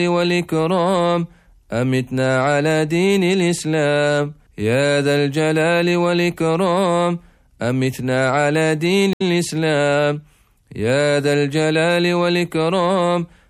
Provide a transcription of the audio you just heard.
والإكرام أمتنا على دين الإسلام. يا ذا الجلال والإكرام أمتنا على دين الإسلام. يا ذا الجلال والإكرام